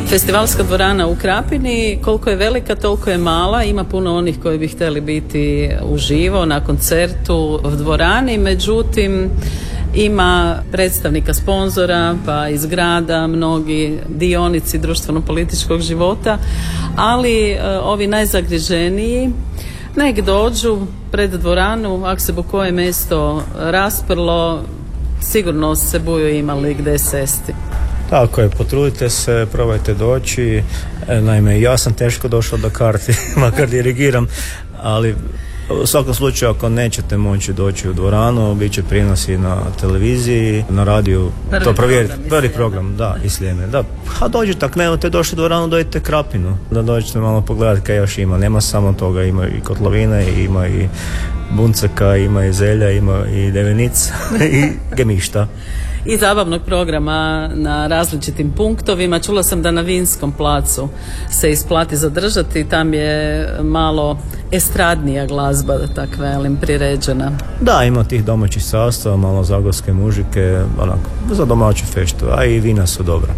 Festivalska dvorana u Krapini, koliko je velika, toliko je mala. Ima puno onih koji bi htjeli biti uživo na koncertu u dvorani, međutim ima predstavnika sponzora, pa iz grada, mnogi dionici društveno-političkog života, ali ovi najzagriženiji nek dođu pred dvoranu, ako se bo koje mjesto rasprlo, sigurno se buju imali gdje sesti. Tako je, potrudite se, probajte doći. Naime, ja sam teško došao do karti, makar dirigiram, ali u svakom slučaju ako nećete moći doći u dvoranu, bit će prinosi na televiziji, na radiju, to provjerite. Prvi program, da, i Sljeme. Da. A dođite, ako nemate došli u dvoranu, dođite Krapinu, da dođete malo pogledati kaj još ima. Nema samo toga, ima i kotlovine, ima i buncaka, ima i zelja, ima i devenica i gemišta. I zabavnog programa na različitim punktovima. Čula sam da na Vinskom placu se isplati zadržati, tam je malo estradnija glazba, da tak velim, priređena. Da, ima tih domaćih sastava, malo zagorske muzike, onako, za domaću feštu, a i vina su dobra.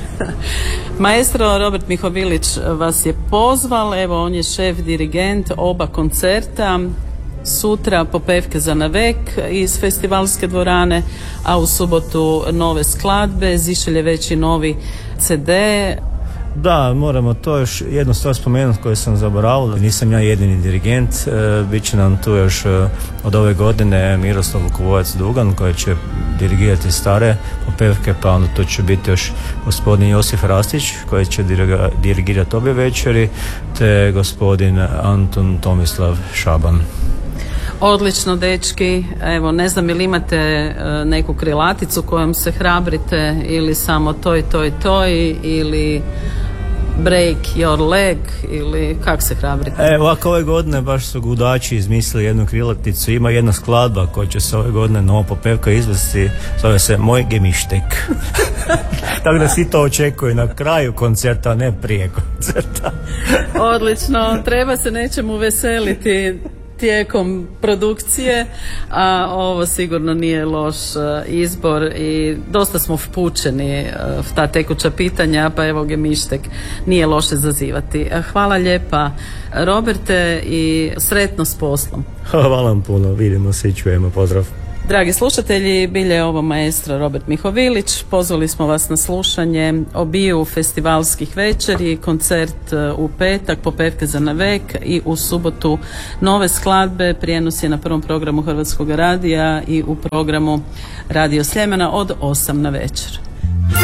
Maestro Robert Mihovilić vas je pozval, evo on je šef dirigent oba koncerta. Sutra popevke za navek iz festivalske dvorane, a u subotu nove skladbe, Zišelje veći novi CD. Da, moramo to još jednu stvar spomenuti koju sam zaboravio. Nisam ja jedini dirigent, bit će nam tu još od ove godine Miroslav Vukovojac-Dugan koji će dirigirati stare popevke, pa onda to će biti još gospodin Josif Rastić koji će dirigirati obje večeri, te gospodin Antun Tomislav Šaban. Odlično, dečki. Evo, ne znam ili imate neku krilaticu kojom se hrabrite ili samo toj ili break your leg ili kak se hrabrite? Ovako ove godine baš su gudači izmislili jednu krilaticu. Ima jedna skladba koja će se ove godine novo popevka izvesti, zove se Moj gemištek. Tako da svi to očekuju na kraju koncerta, ne prije koncerta. Odlično, treba se nečemu veseliti tijekom produkcije, a ovo sigurno nije loš izbor i dosta smo vpučeni v ta tekuća pitanja, pa evo gemištek nije loše zazivati. Hvala lijepa Roberte i sretno s poslom. Hvala vam puno, vidimo se i čujemo, pozdrav. Dragi slušatelji, bilje ovo maestro Robert Mihovilić. Pozvali smo vas na slušanje obiju festivalskih večeri, koncert u petak, popevke za navek i u subotu nove skladbe. Prijenos je na prvom programu Hrvatskog radija i u programu Radio Sljemena od 8 na večer.